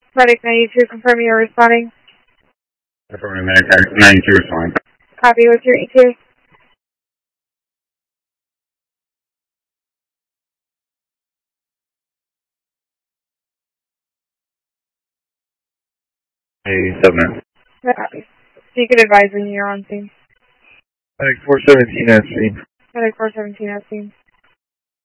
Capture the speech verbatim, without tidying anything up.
Medic ninety-two, confirm you're responding. Affirmative, Medic ninety-two, respond. Copy, what's your E T A? A seven. Copy. Beacon advising you're on scene. Medic four seventeen at scene. Medic four seventeen at scene.